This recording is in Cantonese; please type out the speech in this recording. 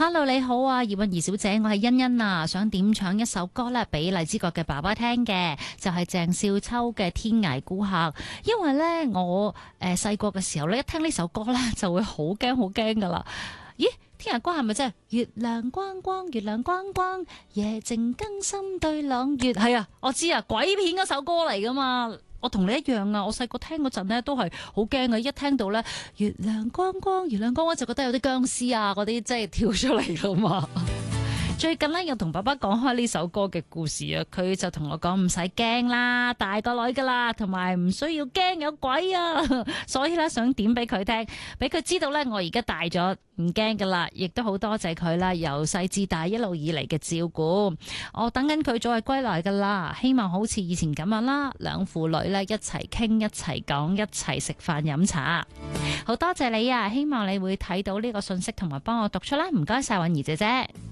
Hello， 你好啊，葉韻儀小姐，我係欣欣啊，想點唱一首歌咧俾荔枝角嘅爸爸聽嘅，就係鄭少秋嘅《天涯孤客》。因為咧我細個嘅時候咧，一聽呢首歌咧就會好驚好驚噶啦。咦，天涯孤客係咪真係月亮光光，月亮光光，夜靜更深對朗月？係啊，我知啊，鬼片嗰首歌嚟噶嘛。我同你一樣啊！我細個聽嗰陣咧都係好驚啊！一聽到咧月亮光光，月亮光光就覺得有啲僵屍啊嗰啲即係跳出嚟噶嘛。最近咧又同爸爸講開呢首歌嘅故事啊，佢就同我講唔使驚啦，大個女噶啦，同埋唔需要驚有鬼啊！所以咧想點俾佢聽，俾佢知道咧我而家大咗唔驚噶啦，亦都好多謝佢啦，由細至大一路以嚟嘅照顧。我等緊佢早日歸來噶啦，希望好似以前咁樣啦，兩父女咧一齊傾、一齊講、一齊食飯飲茶。好多謝你啊！希望你會睇到呢個信息同埋幫我讀出啦，唔該晒韻儀姐姐。